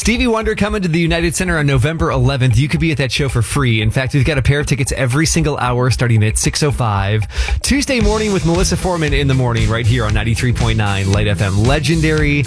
Stevie Wonder coming to the United Center on November 11th. You could be at that show for free. In fact, we've got a pair of tickets every single hour starting at 6:05. Tuesday morning with Melissa Foreman in the morning right here on 93.9 Light FM. Legendary